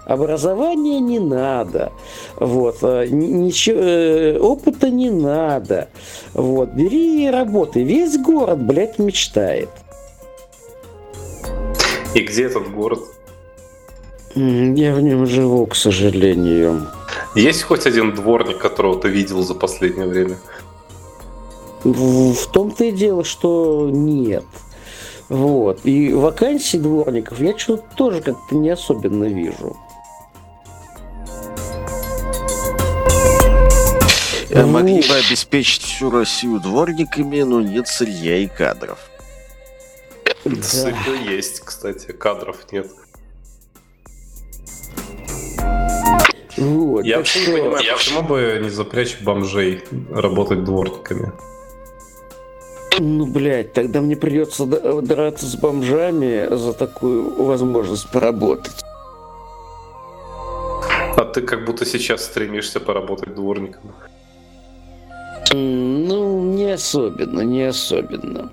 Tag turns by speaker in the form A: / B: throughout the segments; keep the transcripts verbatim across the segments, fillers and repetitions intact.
A: Образования не надо. Вот. Ничего, опыта не надо. Вот. Бери и работай. Весь город, блядь, мечтает.
B: И где этот город?
A: Я в нем живу, к сожалению.
B: Есть хоть один дворник, которого ты видел за последнее время?
A: В, в том-то и дело, что нет. Вот. И вакансий дворников я что-то тоже как-то не особенно вижу.
C: Ну... Могли бы обеспечить всю Россию дворниками, но нет сырья и кадров.
B: Да. Сырье есть, кстати, кадров нет.
A: Вот,
B: я вообще
A: что...
B: не понимаю, я почему бы не запрячь бомжей работать дворниками?
A: Ну, блядь, тогда мне придется драться с бомжами за такую возможность поработать.
B: А ты как будто сейчас стремишься поработать дворником.
A: Ну, не особенно, не особенно.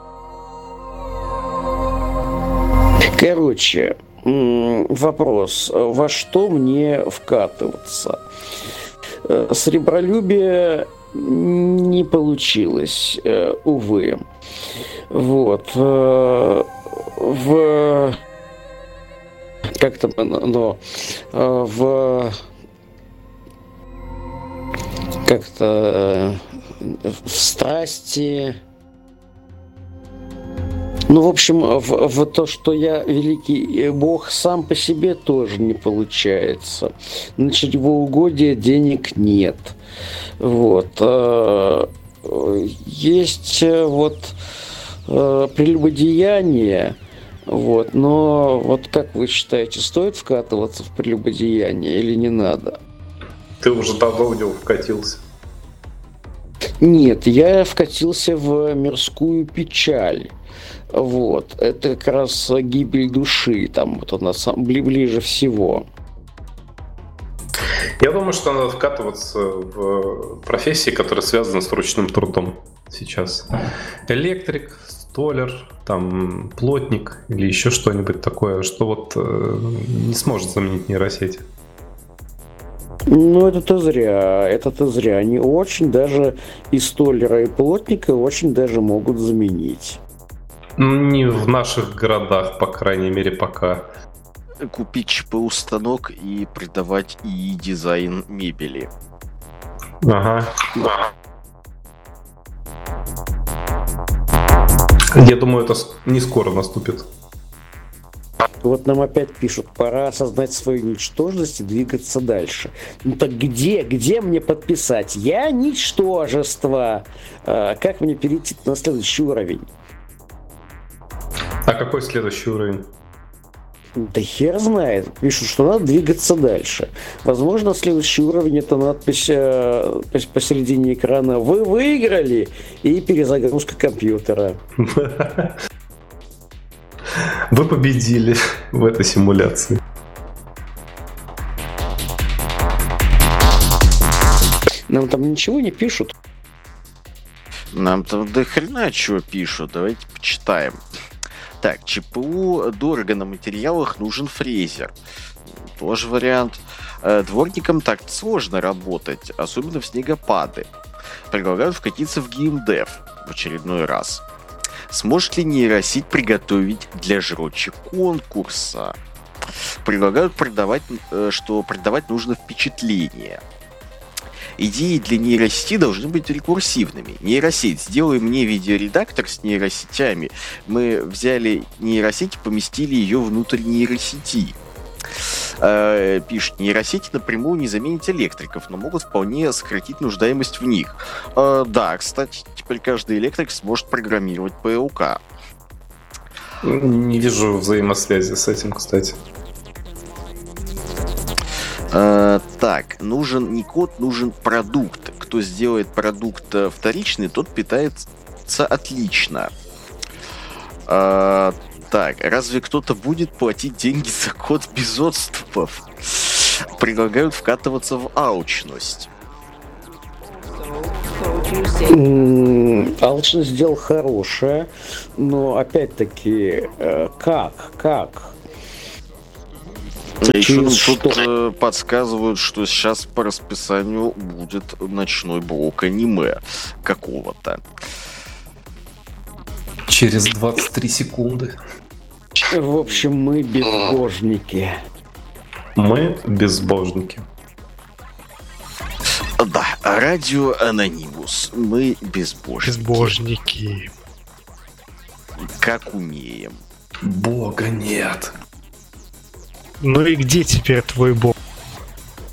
A: Короче, вопрос. Во что мне вкатываться? Сребролюбие не получилось, увы. Вот. В... Как там оно? В... Как-то... В страсти... Ну, в общем, в, в то, что я великий бог, сам по себе тоже не получается. На чревоугодие денег нет. Вот. Есть вот прелюбодеяние, вот, но вот как вы считаете, стоит вкатываться в прелюбодеяние или не надо?
B: Ты уже давно в него вкатился.
A: Нет, я вкатился в мирскую печаль. Вот, это как раз гибель души, там вот она сам, ближе всего.
B: Я думаю, что надо вкатываться в профессии, которые связаны с ручным трудом сейчас. Электрик, столер, там, плотник или еще что-нибудь такое, что вот э, не сможет заменить нейросеть.
A: Ну, это-то зря, это-то зря. Они очень даже и столера, и плотника очень даже могут заменить.
B: Не в наших городах, по крайней мере, пока.
C: Купить ЧП-станок и придавать ИИ дизайн мебели.
B: Ага. Я думаю, это не скоро наступит.
A: Вот нам опять пишут, пора осознать свою ничтожность и двигаться дальше. Ну так где, где мне подписать? Я ничтожество. А, как мне перейти на следующий уровень?
B: А какой следующий уровень?
A: Да хер знает. Пишут, что надо двигаться дальше. Возможно, следующий уровень — это надпись э, посередине экрана «Вы выиграли!» и перезагрузка компьютера.
B: Вы победили в этой симуляции.
A: Нам там ничего не пишут.
C: Нам там до хрена чего пишут. Давайте почитаем. Так, ЧПУ дорого, на материалах нужен фрезер. Тоже вариант. Дворникам так сложно работать, особенно в снегопады. Предлагают вкатиться в геймдев в очередной раз. Сможет ли нейросеть приготовить для жрочи конкурса? Предлагают продавать, что продавать нужно впечатление. Идеи для нейросети должны быть рекурсивными. Нейросеть, сделай мне видеоредактор с нейросетями. Мы взяли нейросеть и поместили ее внутрь нейросети. Э, пишет, нейросети напрямую не заменят электриков, но могут вполне сократить нуждаемость в них. Э, да, кстати, теперь каждый электрик сможет программировать ПЛК.
B: Не вижу взаимосвязи с этим, кстати.
C: Uh, так, нужен не код, нужен продукт. Кто сделает продукт вторичный, тот питается отлично. Uh, так, разве кто-то будет платить деньги за код без отступов? Предлагают вкатываться в алчность.
A: Алчность сделал хорошее, но опять-таки, как, как?
C: Еще нам
A: Через
C: тут
A: что?
C: э, подсказывают, что сейчас по расписанию будет ночной блок аниме какого-то.
B: Через двадцать три секунды.
A: В общем, мы безбожники.
B: Мы безбожники.
C: Да, радио Анонимус. Мы безбожники.
D: Безбожники.
C: Как умеем.
B: Бога нет.
D: Ну и где теперь твой бог?